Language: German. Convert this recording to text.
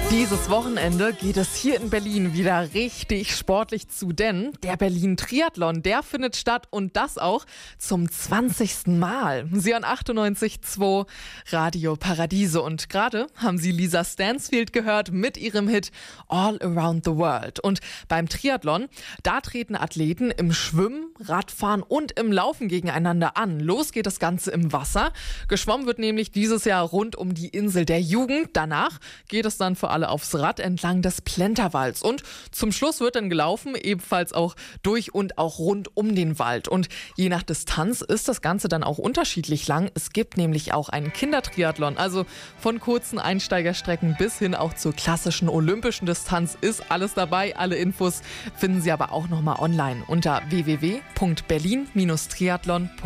Dieses Wochenende geht es hier in Berlin wieder richtig sportlich zu, denn der Berlin-Triathlon, der findet statt und das auch zum 20. Mal. Sie an 98.2 Radio Paradiso und gerade haben Sie Lisa Stansfield gehört mit ihrem Hit All Around the World. Und beim Triathlon, da treten Athleten im Schwimmen, Radfahren und im Laufen gegeneinander an. Los geht das Ganze im Wasser. Geschwommen wird nämlich dieses Jahr rund um die Insel der Jugend. Danach geht es dann für alle aufs Rad entlang des Plenterwalds. Und zum Schluss wird dann gelaufen, ebenfalls auch durch und auch rund um den Wald. Und je nach Distanz ist das Ganze dann auch unterschiedlich lang. Es gibt nämlich auch einen Kindertriathlon. Also von kurzen Einsteigerstrecken bis hin auch zur klassischen olympischen Distanz ist alles dabei. Alle Infos finden Sie aber auch nochmal online unter www.berlin-triathlon.de.